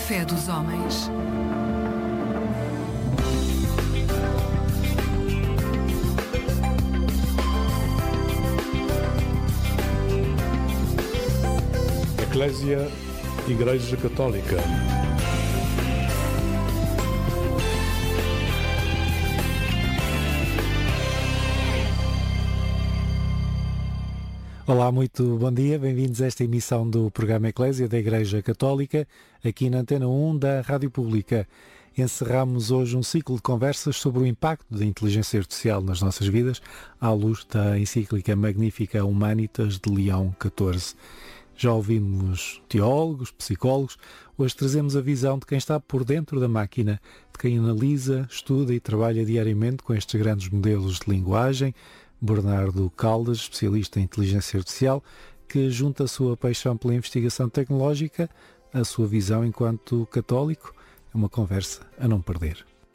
fé dos homens. Eclésia, Igreja Católica. Olá, muito bom dia, bem-vindos a esta emissão do programa Eclésia da Igreja Católica, aqui na Antena 1 da Rádio Pública. Encerramos hoje um ciclo de conversas sobre o impacto da inteligência artificial nas nossas vidas, à luz da encíclica Magnificat Humanitas de Leão XIV. Já ouvimos teólogos, psicólogos, hoje trazemos a visão de quem está por dentro da máquina, de quem analisa, estuda e trabalha diariamente com estes grandes modelos de linguagem. Bernardo Caldas, especialista em inteligência artificial, que junta a sua paixão pela investigação tecnológica à sua visão enquanto católico. É uma conversa a não perder.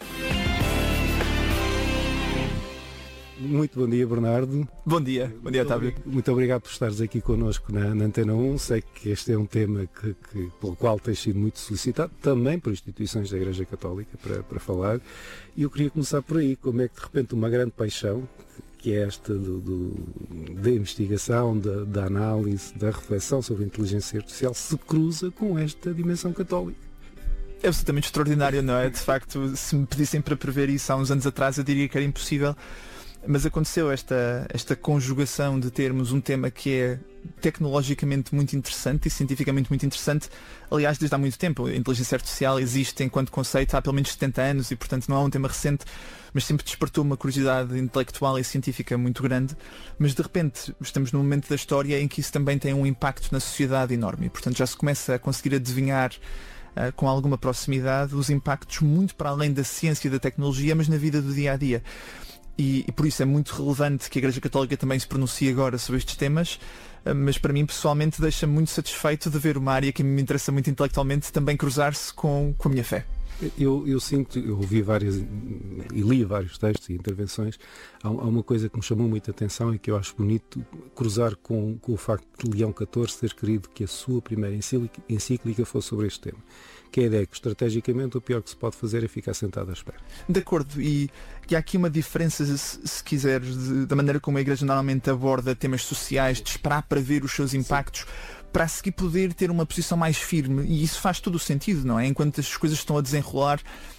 Muito bom dia, Bernardo. Bom dia, Otávio. Muito obrigado por estares aqui connosco na Antena 1. Sei que este é um tema pelo qual tens sido muito solicitado, também por instituições da Igreja Católica, para falar. E eu queria começar por aí. Como é que, de repente, uma grande paixão, que é esta da investigação, da análise, da reflexão sobre a inteligência artificial, se cruza com esta dimensão católica? É absolutamente extraordinário, não é? De facto, se me pedissem para prever isso há uns anos atrás, eu diria que era impossível. Mas aconteceu esta conjugação de termos um tema que é tecnologicamente muito interessante e cientificamente muito interessante, aliás, desde há muito tempo. A inteligência artificial existe enquanto conceito há pelo menos 70 anos e, portanto, não é um tema recente, mas sempre despertou uma curiosidade intelectual e científica muito grande. Mas, de repente, estamos num momento da história em que isso também tem um impacto na sociedade enorme e, portanto, já se começa a conseguir adivinhar com alguma proximidade os impactos muito para além da ciência e da tecnologia, mas na vida do dia-a-dia. E por isso é muito relevante que a Igreja Católica também se pronuncie agora sobre estes temas, mas para mim pessoalmente deixa-me muito satisfeito de ver uma área que me interessa muito intelectualmente também cruzar-se com a minha fé. Eu sinto, eu ouvi e li vários textos e intervenções. Há uma coisa que me chamou muita atenção e que eu acho bonito cruzar com o facto de Leão XIV ter querido que a sua primeira encíclica fosse sobre este tema, que é a ideia que estrategicamente o pior que se pode fazer é ficar sentado à espera. De acordo, e há aqui uma diferença, se quiseres, da maneira como a Igreja normalmente aborda temas sociais, de esperar para ver os seus impactos, sim, para a seguir poder ter uma posição mais firme, e isso faz todo o sentido, não é? Enquanto as coisas estão a desenrolar,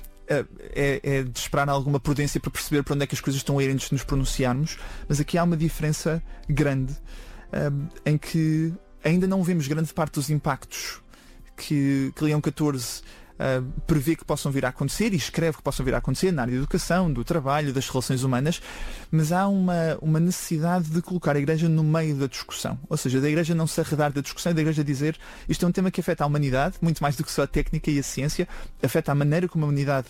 é de esperar alguma prudência para perceber para onde é que as coisas estão a ir antes de nos pronunciarmos, mas aqui há uma diferença grande, em que ainda não vemos grande parte dos impactos que Leão XIV prevê que possam vir a acontecer e escreve que possam vir a acontecer na área da educação, do trabalho, das relações humanas, mas há uma necessidade de colocar a Igreja no meio da discussão, ou seja, da Igreja não se arredar da discussão e da Igreja dizer isto é um tema que afeta a humanidade, muito mais do que só a técnica e a ciência, afeta a maneira como a humanidade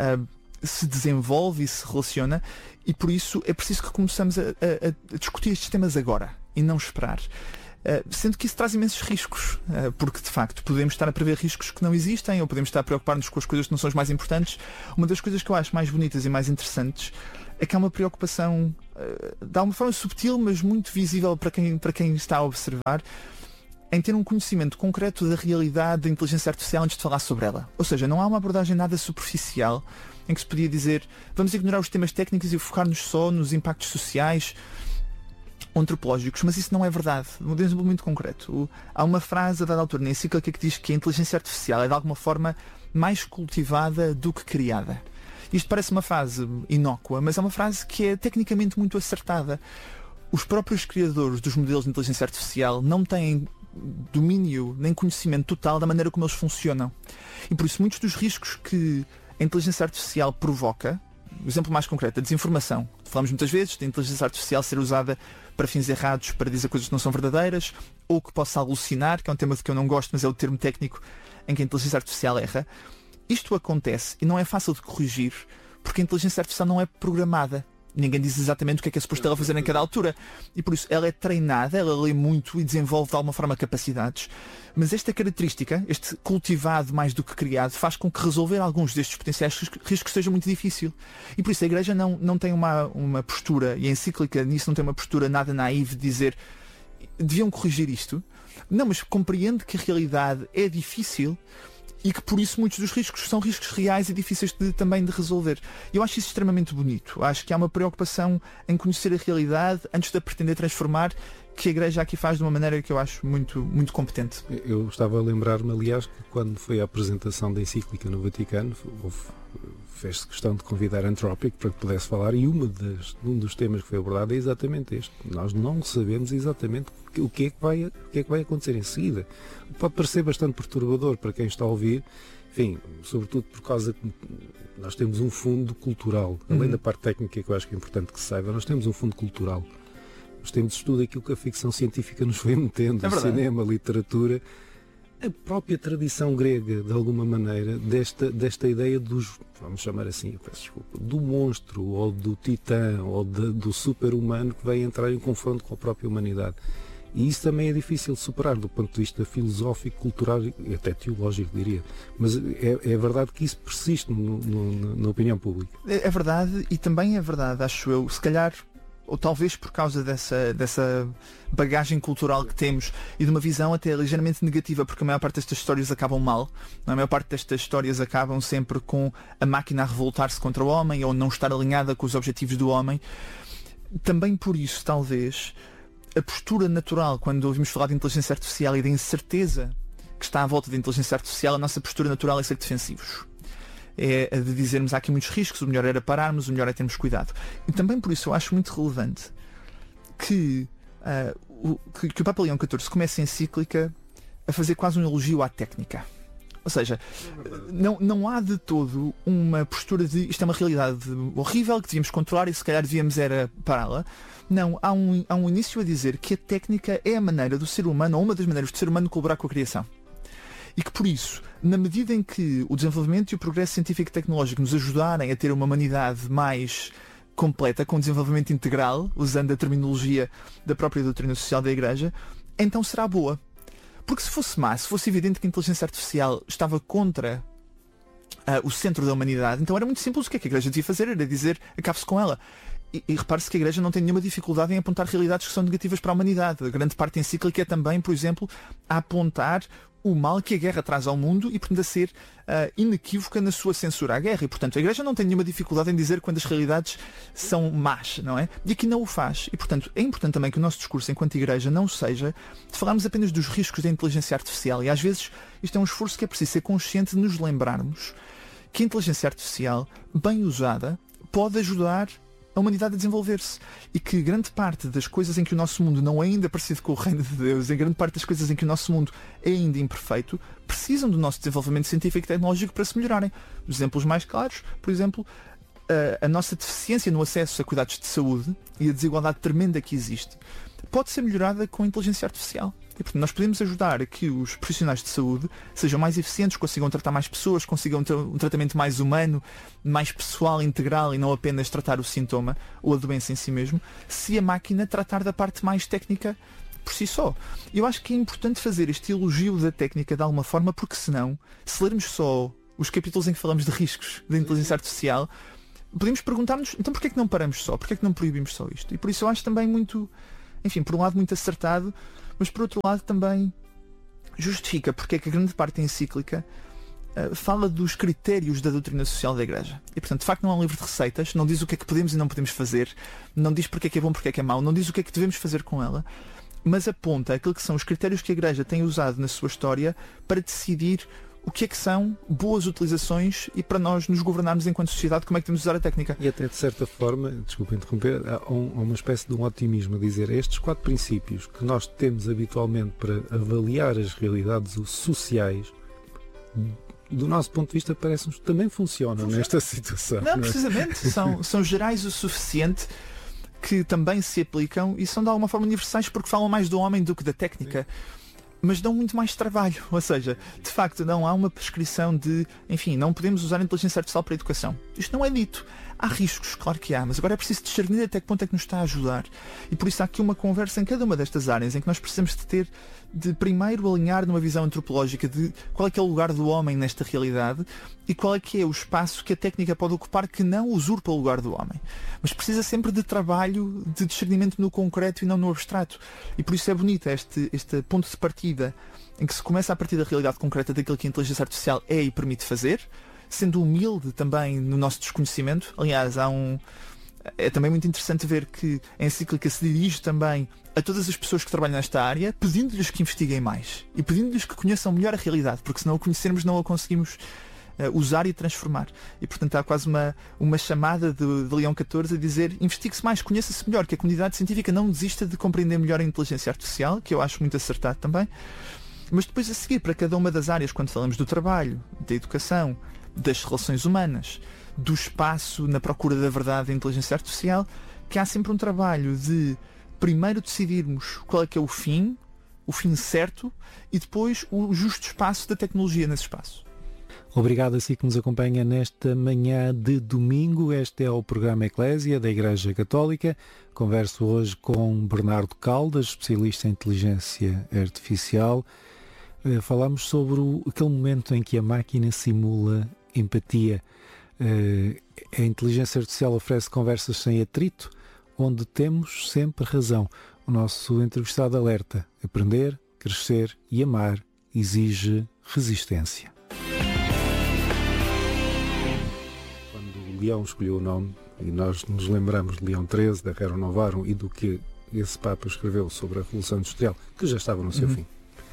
se desenvolve e se relaciona, e por isso é preciso que começamos a discutir estes temas agora e não esperar. Sendo que isso traz imensos riscos, porque de facto podemos estar a prever riscos que não existem, ou podemos estar a preocupar-nos com as coisas que não são as mais importantes. Uma das coisas que eu acho mais bonitas e mais interessantes é que há uma preocupação de uma forma subtil, mas muito visível para quem está a observar, em ter um conhecimento concreto da realidade da inteligência artificial antes de falar sobre ela. Ou seja, não há uma abordagem nada superficial em que se podia dizer vamos ignorar os temas técnicos e focar-nos só nos impactos sociais antropológicos, mas isso não é verdade. Um exemplo muito concreto. Há uma frase a dada altura na encíclica que diz que a inteligência artificial é de alguma forma mais cultivada do que criada. Isto parece uma frase inócua, mas é uma frase que é tecnicamente muito acertada. Os próprios criadores dos modelos de inteligência artificial não têm domínio nem conhecimento total da maneira como eles funcionam. E por isso muitos dos riscos que a inteligência artificial provoca, o exemplo mais concreto, a desinformação. Falamos muitas vezes da inteligência artificial ser usada para fins errados, para dizer coisas que não são verdadeiras, ou que possa alucinar, que é um tema de que eu não gosto, mas é o termo técnico em que a inteligência artificial erra. Isto acontece e não é fácil de corrigir, porque a inteligência artificial não é programada. Ninguém diz exatamente o que é suposto ela fazer em cada altura. E por isso ela é treinada, ela lê muito e desenvolve de alguma forma capacidades. Mas esta característica, este cultivado mais do que criado, faz com que resolver alguns destes potenciais riscos seja muito difícil. E por isso a Igreja não tem uma postura, e a encíclica nisso não tem uma postura nada naiva de dizer deviam corrigir isto. Não, mas compreende que a realidade é difícil e que por isso muitos dos riscos são riscos reais e difíceis também de resolver. Eu acho isso extremamente bonito. Acho que há uma preocupação em conhecer a realidade antes de a pretender transformar, que a Igreja aqui faz de uma maneira que eu acho muito, muito competente. Eu estava a lembrar-me, aliás, que quando foi a apresentação da encíclica no Vaticano, fez-se questão de convidar Anthropic para que pudesse falar, e um dos temas que foi abordado é exatamente este. Nós não sabemos exatamente o que é que vai acontecer em seguida. Pode parecer bastante perturbador para quem está a ouvir, enfim, sobretudo por causa que nós temos um fundo cultural, além da parte técnica que eu acho que é importante que se saiba, nós temos um fundo cultural. Nós temos estudo aquilo que a ficção científica nos foi metendo, o cinema, a literatura, a própria tradição grega, de alguma maneira, desta ideia dos, vamos chamar assim, eu peço desculpa, do monstro, ou do titã, ou do super-humano que vai entrar em confronto com a própria humanidade. E isso também é difícil de superar do ponto de vista filosófico, cultural e até teológico, diria. Mas é verdade que isso persiste na opinião pública. É verdade, e também é verdade, acho eu, se calhar, ou talvez por causa dessa bagagem cultural que temos e de uma visão até ligeiramente negativa, porque a maior parte destas histórias acabam mal. A maior parte destas histórias acabam sempre com a máquina a revoltar-se contra o homem ou não estar alinhada com os objetivos do homem. Também por isso, talvez, a postura natural, quando ouvimos falar de inteligência artificial e da incerteza que está à volta da inteligência artificial, a nossa postura natural é ser defensivos. É a de dizermos há aqui muitos riscos, o melhor era pararmos, o melhor é termos cuidado. E também por isso eu acho muito relevante que o Papa Leão XIV comece a encíclica a fazer quase um elogio à técnica. Ou seja, não há de todo uma postura de isto é uma realidade horrível que devíamos controlar e se calhar devíamos era pará-la. Não, há um início a dizer que a técnica é a maneira do ser humano, ou uma das maneiras do ser humano colaborar com a criação. E que por isso, na medida em que o desenvolvimento e o progresso científico e tecnológico nos ajudarem a ter uma humanidade mais completa, com desenvolvimento integral, usando a terminologia da própria doutrina social da Igreja, então será boa. Porque se fosse má, se fosse evidente que a inteligência artificial estava contra o centro da humanidade, então era muito simples. O que é que a Igreja devia fazer? Era dizer, acabe-se com ela. E repare-se que a Igreja não tem nenhuma dificuldade em apontar realidades que são negativas para a humanidade. A grande parte encíclica é também, por exemplo, a apontar o mal que a guerra traz ao mundo e, portanto, a ser inequívoca na sua censura à guerra. E, portanto, a Igreja não tem nenhuma dificuldade em dizer quando as realidades são más, não é? E aqui não o faz. E, portanto, é importante também que o nosso discurso enquanto Igreja não seja de falarmos apenas dos riscos da inteligência artificial. E, às vezes, isto é um esforço que é preciso ser consciente de nos lembrarmos que a inteligência artificial, bem usada, pode ajudar a humanidade a desenvolver-se e que grande parte das coisas em que o nosso mundo não é ainda parecido com o reino de Deus, em grande parte das coisas em que o nosso mundo é ainda imperfeito, precisam do nosso desenvolvimento científico e tecnológico para se melhorarem. Os exemplos mais claros, por exemplo, a nossa deficiência no acesso a cuidados de saúde e a desigualdade tremenda que existe pode ser melhorada com a inteligência artificial. E, portanto, nós podemos ajudar a que os profissionais de saúde sejam mais eficientes, consigam tratar mais pessoas, consigam ter um tratamento mais humano, mais pessoal, integral e não apenas tratar o sintoma ou a doença em si mesmo, se a máquina tratar da parte mais técnica por si só. Eu acho que é importante fazer este elogio da técnica de alguma forma, porque senão, se lermos só os capítulos em que falamos de riscos da inteligência artificial, podemos perguntar-nos, então porquê é que não paramos só? Porquê é que não proibimos só isto? E por isso eu acho também muito, enfim, por um lado muito acertado, mas por outro lado também justifica porque é que a grande parte da encíclica fala dos critérios da doutrina social da Igreja. E portanto, de facto, não é um livro de receitas, não diz o que é que podemos e não podemos fazer, não diz porque é que é bom, porque é que é mau, não diz o que é que devemos fazer com ela, mas aponta aquilo que são os critérios que a Igreja tem usado na sua história para decidir o que é que são boas utilizações e para nós nos governarmos enquanto sociedade, como é que temos de usar a técnica. E até de certa forma, desculpa interromper, há uma espécie de um otimismo a dizer estes 4 princípios que nós temos habitualmente para avaliar as realidades sociais, do nosso ponto de vista, parece-nos que também funcionam nesta situação. Não, precisamente, são gerais o suficiente que também se aplicam e são de alguma forma universais porque falam mais do homem do que da técnica. Mas dão muito mais trabalho, ou seja, de facto não há uma prescrição de, enfim, não podemos usar a inteligência artificial para a educação. Isto não é dito. Há riscos, claro que há, mas agora é preciso discernir até que ponto é que nos está a ajudar. E por isso há aqui uma conversa em cada uma destas áreas em que nós precisamos de primeiro alinhar numa visão antropológica de qual é que é o lugar do homem nesta realidade e qual é que é o espaço que a técnica pode ocupar que não usurpa o lugar do homem. Mas precisa sempre de trabalho, de discernimento no concreto e não no abstrato. E por isso é bonito este ponto de partida em que se começa a partir da realidade concreta daquilo que a inteligência artificial é e permite fazer, sendo humilde também no nosso desconhecimento. Aliás, é também muito interessante ver que a encíclica se dirige também a todas as pessoas que trabalham nesta área, pedindo-lhes que investiguem mais e pedindo-lhes que conheçam melhor a realidade, porque se não a conhecermos não a conseguimos usar e transformar. E portanto há quase uma chamada de Leão XIV a dizer: investigue-se mais, conheça-se melhor, que a comunidade científica não desista de compreender melhor a inteligência artificial, que eu acho muito acertado também. Mas depois a seguir, para cada uma das áreas, quando falamos do trabalho, da educação, das relações humanas, do espaço na procura da verdade da inteligência artificial, que há sempre um trabalho de primeiro decidirmos qual é que é o fim certo, e depois o justo espaço da tecnologia nesse espaço. Obrigado a si que nos acompanha nesta manhã de domingo. Este é o programa Eclésia da Igreja Católica. Converso hoje com Bernardo Caldas, especialista em inteligência artificial. Falamos sobre aquele momento em que a máquina simula empatia. A inteligência artificial oferece conversas sem atrito, onde temos sempre razão. O nosso entrevistado alerta: aprender, crescer e amar exige resistência. Quando o Leão escolheu o nome, e nós nos lembramos de Leão XIII, da Rerum Novarum e do que esse Papa escreveu sobre a Revolução Industrial, que já estava no seu fim.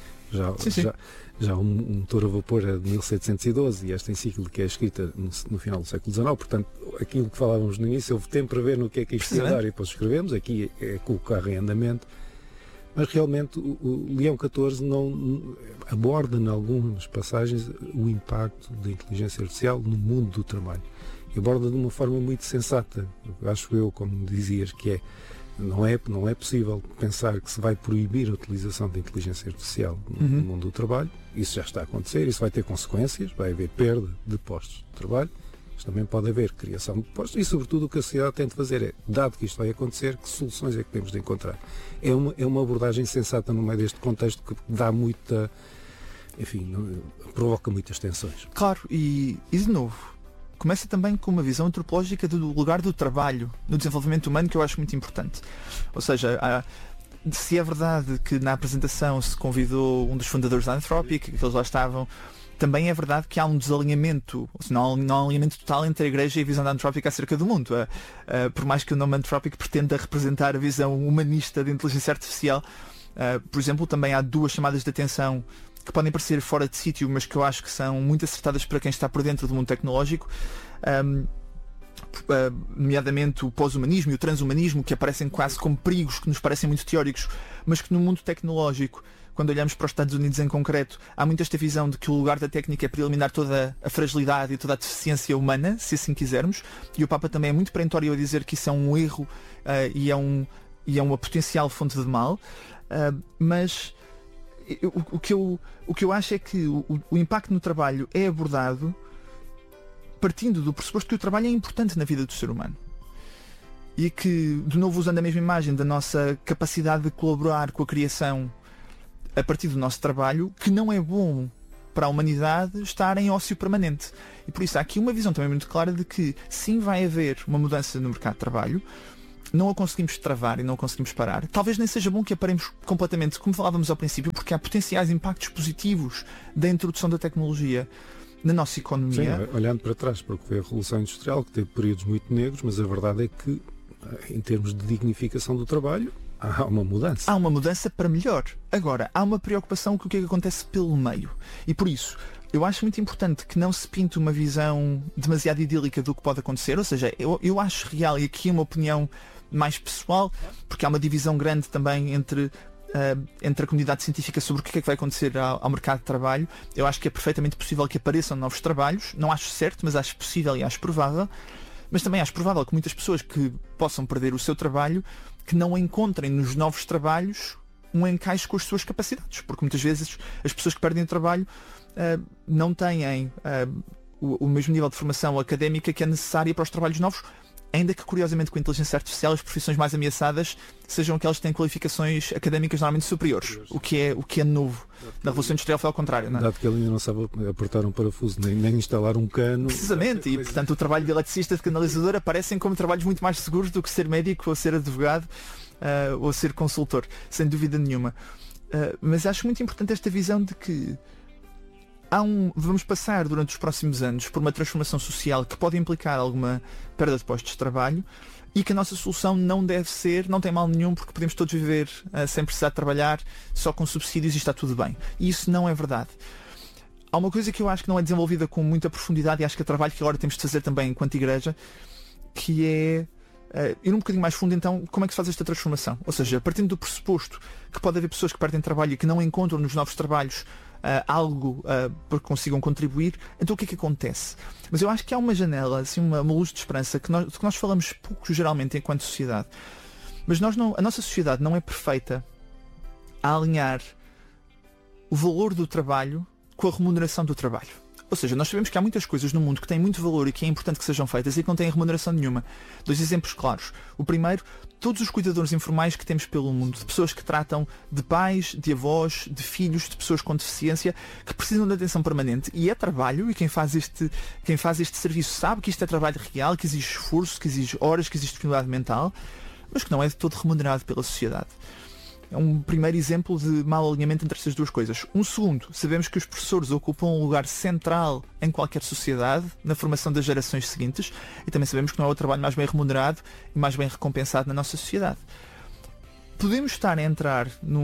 Já o motor a vapor é de 1712 e esta encíclica é escrita no final do século XIX, portanto, aquilo que falávamos no início, houve tempo para ver no que é que isto ia dar e depois escrevemos, aqui é com o carro em andamento, mas realmente o Leão XIV não aborda em algumas passagens o impacto da inteligência artificial no mundo do trabalho. E aborda de uma forma muito sensata, acho eu, como dizias, que não é possível pensar que se vai proibir a utilização da inteligência artificial no mundo do trabalho. Isso já está a acontecer, isso vai ter consequências, vai haver perda de postos de trabalho, mas também pode haver criação de postos e, sobretudo, o que a sociedade tem de fazer é, dado que isto vai acontecer, que soluções é que temos de encontrar. É uma abordagem sensata no meio deste contexto que dá muita, provoca muitas tensões. Claro, e de novo, começa também com uma visão antropológica do lugar do trabalho no desenvolvimento humano, que eu acho muito importante. Ou seja, se é verdade que na apresentação se convidou um dos fundadores da Anthropic, que eles lá estavam, também é verdade que há um desalinhamento, não há um alinhamento total entre a Igreja e a visão da Anthropic acerca do mundo. Por mais que o nome Anthropic pretenda representar a visão humanista da inteligência artificial, por exemplo, também há duas chamadas de atenção que podem parecer fora de sítio, mas que eu acho que são muito acertadas para quem está por dentro do mundo tecnológico, nomeadamente o pós-humanismo e o transhumanismo, que aparecem quase como perigos que nos parecem muito teóricos, mas que no mundo tecnológico, quando olhamos para os Estados Unidos em concreto, há muito esta visão de que o lugar da técnica é para eliminar toda a fragilidade e toda a deficiência humana, se assim quisermos, e o Papa também é muito perentório a dizer que isso é um erro e é uma potencial fonte de mal, mas o que eu acho é que o impacto no trabalho é abordado partindo do pressuposto que o trabalho é importante na vida do ser humano. E que, de novo usando a mesma imagem da nossa capacidade de colaborar com a criação a partir do nosso trabalho, que não é bom para a humanidade estar em ócio permanente. E por isso há aqui uma visão também muito clara de que sim, vai haver uma mudança no mercado de trabalho, não a conseguimos travar e não a conseguimos parar. Talvez nem seja bom que a paremos completamente, como falávamos ao princípio, porque há potenciais impactos positivos da introdução da tecnologia na nossa economia. Sim, olhando para trás, porque foi a Revolução Industrial que teve períodos muito negros, mas a verdade é que, em termos de dignificação do trabalho, há uma mudança. Há uma mudança para melhor. Agora, há uma preocupação com o que é que acontece pelo meio. E por isso, eu acho muito importante que não se pinte uma visão demasiado idílica do que pode acontecer, ou seja, eu acho real, e aqui é uma opinião mais pessoal, porque há uma divisão grande também entre a comunidade científica sobre o que é que vai acontecer ao mercado de trabalho. Eu acho que é perfeitamente possível que apareçam novos trabalhos, não acho certo, mas acho possível e acho provável, mas também acho provável que muitas pessoas que possam perder o seu trabalho, que não encontrem nos novos trabalhos um encaixe com as suas capacidades, porque muitas vezes as pessoas que perdem o trabalho não têm o mesmo nível de formação académica que é necessária para os trabalhos novos, ainda que, curiosamente, com a inteligência artificial, as profissões mais ameaçadas sejam aquelas que têm qualificações académicas normalmente superiores, o que é novo. Na Revolução Industrial foi ao contrário, não é? Dado que ele ainda não sabe apertar um parafuso, nem instalar um cano. Precisamente, e portanto o trabalho de eletricista, de canalizador, aparecem como trabalhos muito mais seguros do que ser médico ou ser advogado ou ser consultor, sem dúvida nenhuma. Mas acho muito importante esta visão de que vamos passar durante os próximos anos por uma transformação social que pode implicar alguma perda de postos de trabalho e que a nossa solução não tem mal nenhum, porque podemos todos viver sem precisar de trabalhar, só com subsídios e está tudo bem. E isso não é verdade. Há uma coisa que eu acho que não é desenvolvida com muita profundidade e acho que é trabalho que agora temos de fazer também enquanto igreja, que é ir um bocadinho mais fundo. Então, como é que se faz esta transformação? Ou seja, partindo do pressuposto que pode haver pessoas que perdem trabalho e que não encontram nos novos trabalhos algo para que consigam contribuir, então o que é que acontece? Mas eu acho que há uma janela, assim, uma luz de esperança que nós falamos pouco geralmente enquanto sociedade. Mas a nossa sociedade não é perfeita a alinhar o valor do trabalho com a remuneração do trabalho. Ou seja, nós sabemos que há muitas coisas no mundo que têm muito valor e que é importante que sejam feitas e que não têm remuneração nenhuma. 2 exemplos claros. O primeiro, todos os cuidadores informais que temos pelo mundo, de pessoas que tratam de pais, de avós, de filhos, de pessoas com deficiência, que precisam de atenção permanente. E é trabalho, e quem faz este serviço sabe que isto é trabalho real, que exige esforço, que exige horas, que exige disponibilidade mental, mas que não é de todo remunerado pela sociedade. É um primeiro exemplo de mau alinhamento entre estas duas coisas. Um segundo, sabemos que os professores ocupam um lugar central em qualquer sociedade, na formação das gerações seguintes, e também sabemos que não é o trabalho mais bem remunerado e mais bem recompensado na nossa sociedade. Podemos estar a entrar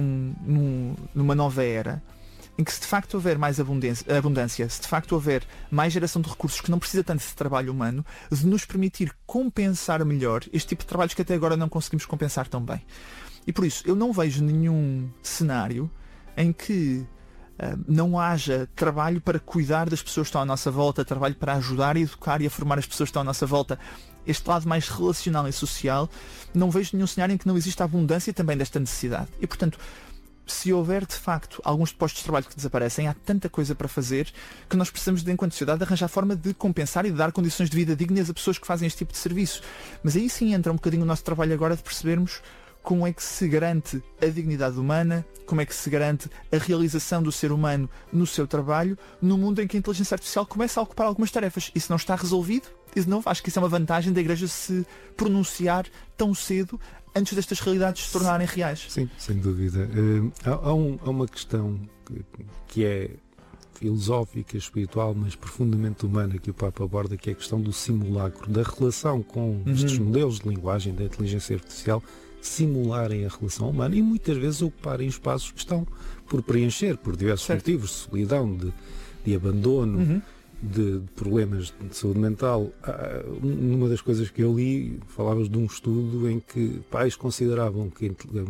numa nova era em que, se de facto houver mais abundância, se de facto houver mais geração de recursos que não precisa tanto de trabalho humano, de nos permitir compensar melhor este tipo de trabalhos que até agora não conseguimos compensar tão bem. E por isso, eu não vejo nenhum cenário em que não haja trabalho para cuidar das pessoas que estão à nossa volta, trabalho para ajudar e educar e a formar as pessoas que estão à nossa volta. Este lado mais relacional e social, não vejo nenhum cenário em que não exista abundância também desta necessidade. E, portanto, se houver de facto alguns postos de trabalho que desaparecem, há tanta coisa para fazer que nós precisamos, enquanto sociedade, arranjar forma de compensar e de dar condições de vida dignas a pessoas que fazem este tipo de serviço. Mas aí sim entra um bocadinho o nosso trabalho agora de percebermos como é que se garante a dignidade humana, como é que se garante a realização do ser humano no seu trabalho, no mundo em que a inteligência artificial começa a ocupar algumas tarefas. Isso não está resolvido, e de novo, acho que isso é uma vantagem da Igreja se pronunciar tão cedo antes destas realidades se tornarem reais. Sim, sem dúvida. Há uma questão que é filosófica, espiritual, mas profundamente humana, que o Papa aborda, que é a questão do simulacro, da relação com estes modelos de linguagem da inteligência artificial, simularem a relação humana e muitas vezes ocuparem espaços que estão por preencher, por diversos motivos, de solidão, de abandono, de problemas de saúde mental. Numa das coisas que eu li, falavas de um estudo em que pais consideravam que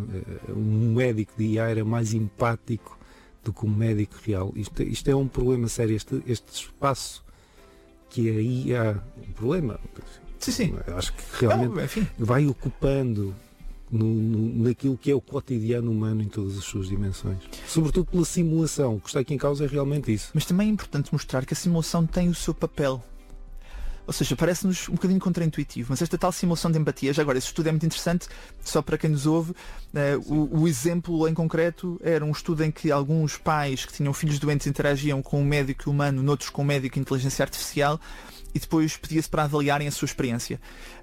um médico de IA era mais empático do que um médico real. Isto é um problema sério, este espaço que aí há um problema. Sim. Acho que realmente vai ocupando naquilo que é o cotidiano humano em todas as suas dimensões. Sobretudo pela simulação. O que está aqui em causa é realmente isso. Mas também é importante mostrar que a simulação tem o seu papel. Ou seja, parece-nos um bocadinho contraintuitivo, mas esta tal simulação de empatia, já agora, esse estudo é muito interessante, só para quem nos ouve, o exemplo em concreto era um estudo em que alguns pais que tinham filhos doentes interagiam com um médico humano, noutros com um médico de inteligência artificial, e depois pedia-se para avaliarem a sua experiência.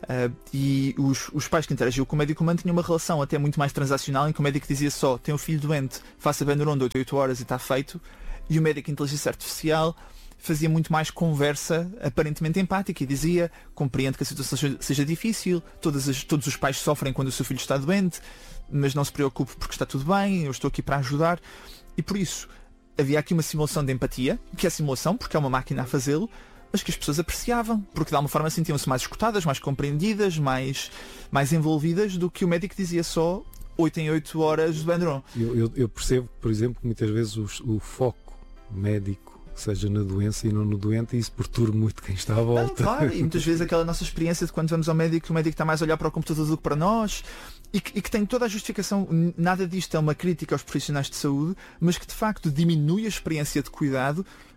E os pais que interagiam com o médico humano tinham uma relação até muito mais transacional, em que o médico dizia só: tem um filho doente, faça Benuron de 8 horas e está feito. E o médico de inteligência artificial fazia muito mais conversa aparentemente empática e dizia: compreendo que a situação seja difícil, todos os pais sofrem quando o seu filho está doente, mas não se preocupe porque está tudo bem, eu estou aqui para ajudar. E por isso havia aqui uma simulação de empatia, que é simulação porque é uma máquina a fazê-lo, mas que as pessoas apreciavam, porque de alguma forma sentiam-se mais escutadas, mais compreendidas, mais envolvidas do que o médico dizia só 8 em 8 horas de Benuron. Eu percebo, por exemplo, que muitas vezes o foco médico seja na doença e não no doente, e isso perturba muito quem está à volta. Não, claro, e muitas vezes aquela nossa experiência de quando vamos ao médico, o médico está mais a olhar para o computador do que para nós, e que tem toda a justificação. Nada disto é uma crítica aos profissionais de saúde, mas que de facto diminui a experiência de cuidado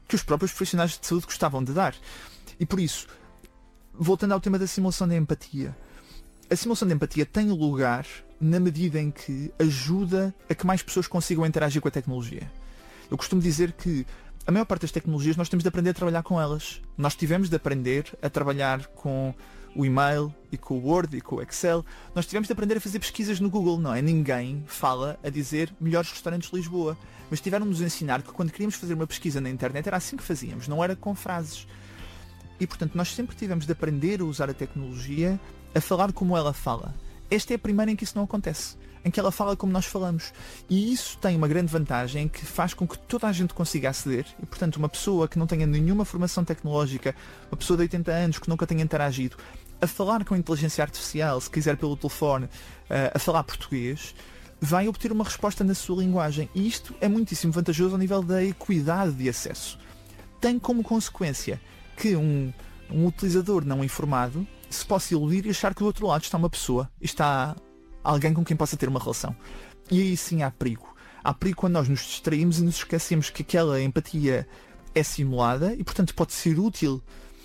que os próprios profissionais de saúde gostavam de dar. E por isso, voltando ao tema da simulação da empatia, a simulação da empatia tem lugar na medida em que ajuda a que mais pessoas consigam interagir com a tecnologia. Eu costumo dizer que a maior parte das tecnologias nós temos de aprender a trabalhar com elas. Nós tivemos de aprender a trabalhar com o e-mail e com o Word e com o Excel. Nós tivemos de aprender a fazer pesquisas no Google, não é? Ninguém fala a dizer melhores restaurantes de Lisboa. Mas tiveram de nos ensinar que quando queríamos fazer uma pesquisa na internet era assim que fazíamos, não era com frases. E portanto nós sempre tivemos de aprender a usar a tecnologia, a falar como ela fala. Esta é a primeira em que isso não acontece, em que ela fala como nós falamos. E isso tem uma grande vantagem que faz com que toda a gente consiga aceder. E portanto uma pessoa que não tenha nenhuma formação tecnológica, uma pessoa de 80 anos que nunca tenha interagido, a falar com a inteligência artificial, se quiser pelo telefone, a falar português, vai obter uma resposta na sua linguagem. E isto é muitíssimo vantajoso ao nível da equidade de acesso. Tem como consequência que um utilizador não informado se possa iludir e achar que do outro lado está uma pessoa, está alguém com quem possa ter uma relação. E aí sim há perigo. Há perigo quando nós nos distraímos e nos esquecemos que aquela empatia é simulada e portanto pode ser útil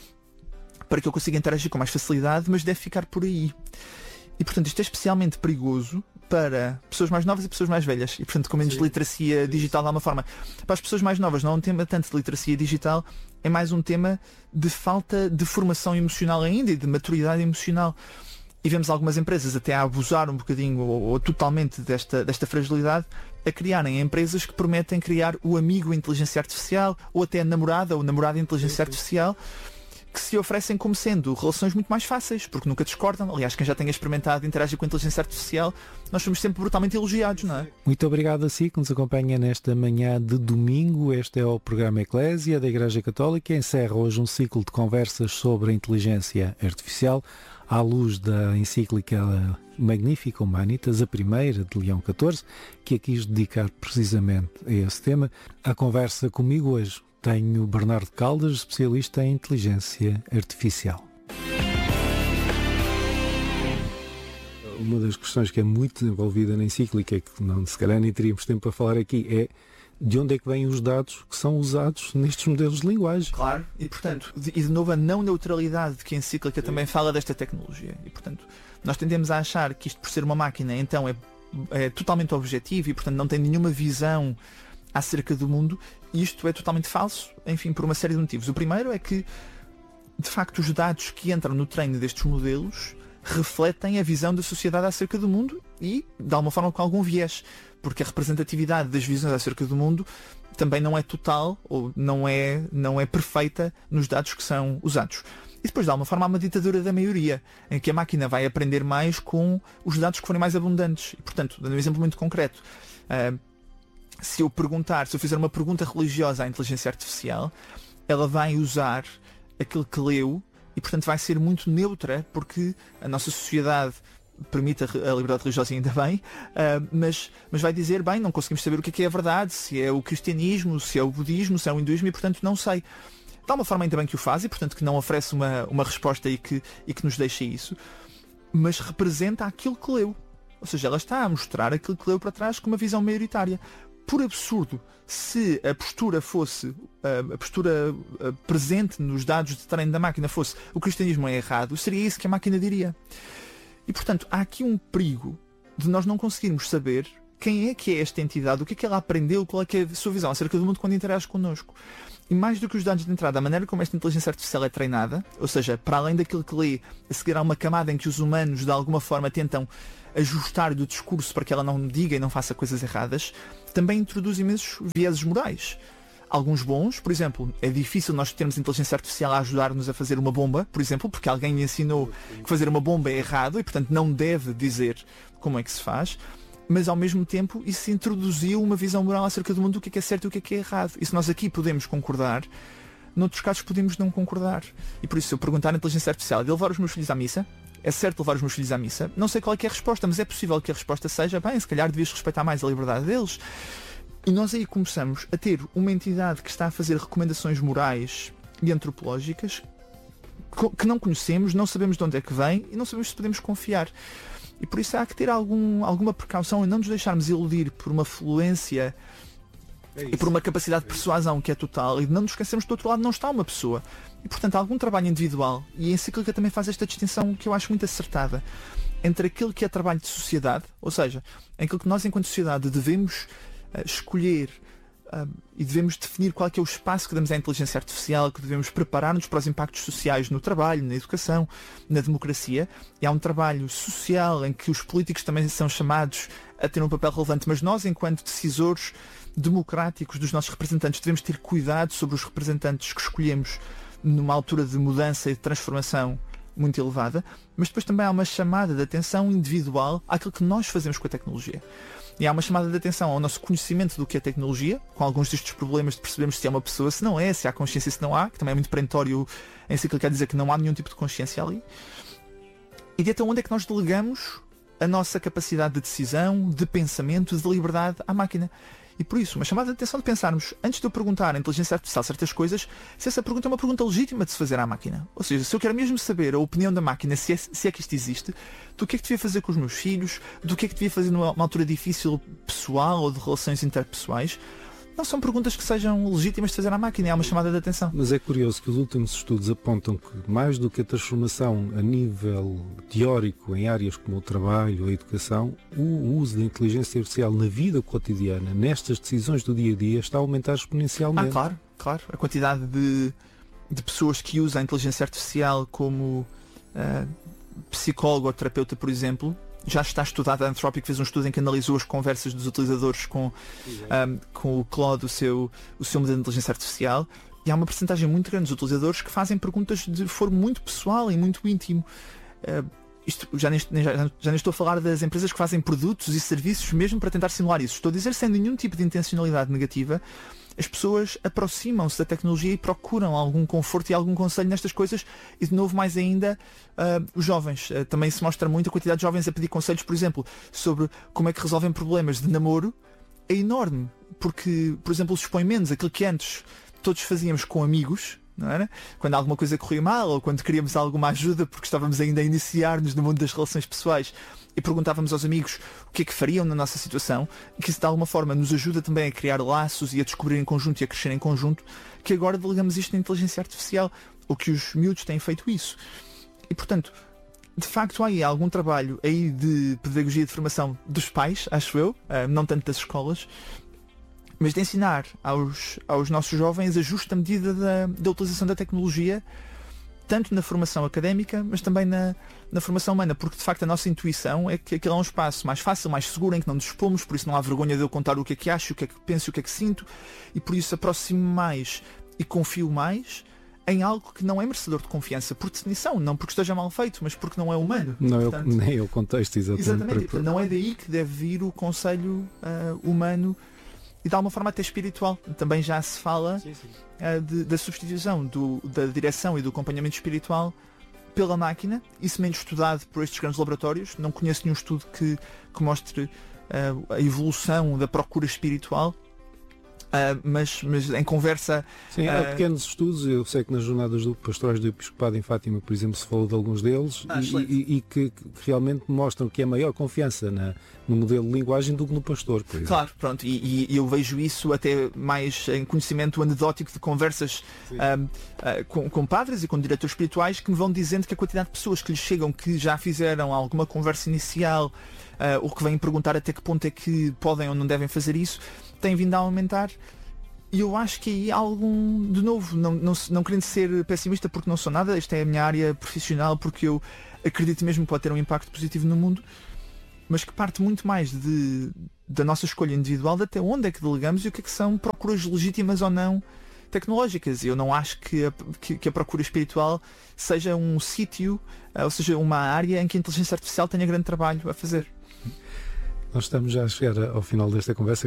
para que eu consiga interagir com mais facilidade, mas deve ficar por aí. E portanto isto é especialmente perigoso para pessoas mais novas e pessoas mais velhas. E portanto com menos literacia digital de alguma forma. Para as pessoas mais novas não é um tema tanto de literacia digital, é mais um tema de falta de formação emocional ainda e de maturidade emocional. E vemos algumas empresas até a abusar um bocadinho ou totalmente desta fragilidade, a criarem empresas que prometem criar o amigo inteligência artificial ou até a namorada ou namorada inteligência artificial, que se oferecem como sendo relações muito mais fáceis, porque nunca discordam. Aliás, quem já tenha experimentado interagir com a inteligência artificial, nós somos sempre brutalmente elogiados, não é? Muito obrigado a si que nos acompanha nesta manhã de domingo. Este é o programa Eclésia da Igreja Católica. Encerra hoje um ciclo de conversas sobre a inteligência artificial à luz da encíclica Magnifica Humanitas, a primeira de Leão XIV, que a quis dedicar precisamente a esse tema. A conversa comigo hoje tenho Bernardo Caldas, especialista em inteligência artificial. Uma das questões que é muito desenvolvida na encíclica, que não, se calhar nem teríamos tempo para falar aqui, é de onde é que vêm os dados que são usados nestes modelos de linguagem. Claro, e portanto, de novo a não neutralidade que a encíclica também fala desta tecnologia. E portanto, nós tendemos a achar que isto por ser uma máquina, então é totalmente objetivo e portanto não tem nenhuma visão acerca do mundo, e isto é totalmente falso, enfim, por uma série de motivos. O primeiro é que, de facto, os dados que entram no treino destes modelos refletem a visão da sociedade acerca do mundo e, de alguma forma, com algum viés, porque a representatividade das visões acerca do mundo também não é total ou não é perfeita nos dados que são usados. E depois, de alguma forma, há uma ditadura da maioria, em que a máquina vai aprender mais com os dados que forem mais abundantes. E, portanto, dando um exemplo muito concreto, se eu fizer uma pergunta religiosa à inteligência artificial, ela vai usar aquilo que leu e, portanto, vai ser muito neutra, porque a nossa sociedade permite a liberdade religiosa, ainda bem, mas vai dizer, bem, não conseguimos saber o que é a verdade, se é o cristianismo, se é o budismo, se é o hinduísmo, e, portanto, não sei. De uma forma ainda bem que o faz, e, portanto, que não oferece uma resposta e que nos deixa isso, mas representa aquilo que leu. Ou seja, ela está a mostrar aquilo que leu para trás com uma visão maioritária. Por absurdo, se a postura fosse, a postura presente nos dados de treino da máquina fosse o cristianismo é errado, seria isso que a máquina diria. E, portanto, há aqui um perigo de nós não conseguirmos saber quem é que é esta entidade, o que é que ela aprendeu, qual é que é a sua visão acerca do mundo quando interage connosco. E mais do que os dados de entrada, a maneira como esta inteligência artificial é treinada, ou seja, para além daquilo que lê, a seguir há uma camada em que os humanos, de alguma forma, tentam ajustar-lhe o discurso para que ela não diga e não faça coisas erradas, também introduz imensos vieses morais. Alguns bons, por exemplo, é difícil nós termos inteligência artificial a ajudar-nos a fazer uma bomba, por exemplo, porque alguém me ensinou que fazer uma bomba é errado e, portanto, não deve dizer como é que se faz, mas, ao mesmo tempo, isso introduziu uma visão moral acerca do mundo, do que é certo e o que é errado. E se nós aqui podemos concordar, noutros casos podemos não concordar. E por isso, se eu perguntar à inteligência artificial de levar os meus filhos à missa, é certo levar os meus filhos à missa? Não sei qual é que é a resposta, mas é possível que a resposta seja, bem, se calhar devias respeitar mais a liberdade deles. E nós aí começamos a ter uma entidade que está a fazer recomendações morais e antropológicas que não conhecemos, não sabemos de onde é que vem e não sabemos se podemos confiar. E por isso há que ter alguma precaução e não nos deixarmos iludir por uma fluência e por uma capacidade de persuasão que é total, e não nos esquecemos que do outro lado não está uma pessoa. E portanto há algum trabalho individual, e a encíclica também faz esta distinção que eu acho muito acertada, entre aquilo que é trabalho de sociedade, ou seja, aquilo que nós enquanto sociedade devemos escolher e devemos definir qual é que é o espaço que damos à inteligência artificial, que devemos preparar-nos para os impactos sociais no trabalho, na educação, na democracia. E há um trabalho social em que os políticos também são chamados a ter um papel relevante, mas nós, enquanto decisores democráticos dos nossos representantes, devemos ter cuidado sobre os representantes que escolhemos numa altura de mudança e de transformação muito elevada, mas depois também há uma chamada de atenção individual àquilo que nós fazemos com a tecnologia. E há uma chamada de atenção ao nosso conhecimento do que é tecnologia, com alguns destes problemas de percebermos se é uma pessoa, se não é, se há consciência, se não há, que também é muito perentório em encíclica dizer que não há nenhum tipo de consciência ali. E de até onde é que nós delegamos a nossa capacidade de decisão, de pensamento, de liberdade à máquina. E por isso, uma chamada de atenção de pensarmos, antes de eu perguntar à inteligência artificial certas coisas, se essa pergunta é uma pergunta legítima de se fazer à máquina. Ou seja, se eu quero mesmo saber a opinião da máquina, se é que isto existe, do que é que devia fazer com os meus filhos, do que é que devia fazer numa altura difícil pessoal ou de relações interpessoais, não são perguntas que sejam legítimas de fazer à máquina, é uma chamada de atenção. Mas é curioso que os últimos estudos apontam que mais do que a transformação a nível teórico em áreas como o trabalho, a educação, o uso da inteligência artificial na vida cotidiana, nestas decisões do dia a dia, está a aumentar exponencialmente. Claro. A quantidade de pessoas que usam a inteligência artificial como psicólogo ou terapeuta, por exemplo, já está estudado. A Anthropic fez um estudo em que analisou as conversas dos utilizadores com o Claude, o seu modelo de inteligência artificial, e há uma percentagem muito grande dos utilizadores que fazem perguntas de foro muito pessoal e muito íntimo. Isto, já nem estou a falar das empresas que fazem produtos e serviços mesmo para tentar simular isso. Estou a dizer sem nenhum tipo de intencionalidade negativa. As pessoas aproximam-se da tecnologia e procuram algum conforto e algum conselho nestas coisas, e de novo mais ainda os jovens. Também se mostra muito a quantidade de jovens a pedir conselhos, por exemplo, sobre como é que resolvem problemas de namoro. É enorme, porque, por exemplo, se expõe menos aquilo que antes todos fazíamos com amigos, não era? Quando alguma coisa corria mal ou quando queríamos alguma ajuda porque estávamos ainda a iniciar-nos no mundo das relações pessoais e perguntávamos aos amigos o que é que fariam na nossa situação, que isso de alguma forma nos ajuda também a criar laços e a descobrir em conjunto e a crescer em conjunto, que agora delegamos isto na inteligência artificial, ou que os miúdos têm feito isso. E portanto, de facto há aí algum trabalho aí de pedagogia de formação dos pais, acho eu, não tanto das escolas, mas de ensinar aos nossos jovens a justa medida da utilização da tecnologia, tanto na formação académica, mas também na formação humana, porque de facto a nossa intuição é que aquilo é um espaço mais fácil, mais seguro, em que não nos expomos, por isso não há vergonha de eu contar o que é que acho, o que é que penso, o que é que sinto, e por isso aproximo mais e confio mais em algo que não é merecedor de confiança, por definição, não porque esteja mal feito, mas porque não é humano. Nem é o contexto, exatamente. Não é daí que deve vir o conselho humano e de alguma forma até espiritual. Também já se fala da substituição da direção e do acompanhamento espiritual pela máquina, isso menos estudado por estes grandes laboratórios. Não conheço nenhum estudo que mostre a evolução da procura espiritual. Mas em conversa... Sim, há pequenos estudos. Eu sei que nas jornadas pastorais do Episcopado em Fátima, por exemplo, se falou de alguns deles e que realmente mostram que é maior confiança no modelo de linguagem do que no pastor. Claro, pronto, e eu vejo isso até mais em conhecimento anedótico de conversas com padres e com diretores espirituais que me vão dizendo que a quantidade de pessoas que lhes chegam que já fizeram alguma conversa inicial ou que vêm perguntar até que ponto é que podem ou não devem fazer isso, tem vindo a aumentar. E eu acho que aí há algum, de novo, não querendo ser pessimista porque não sou nada, esta é a minha área profissional, porque eu acredito mesmo que pode ter um impacto positivo no mundo, mas que parte muito mais da nossa escolha individual, de até onde é que delegamos e o que é que são procuras legítimas ou não tecnológicas. Eu não acho que a procura espiritual seja um sítio, ou seja, uma área em que a inteligência artificial tenha grande trabalho a fazer. Nós estamos já a chegar ao final desta conversa.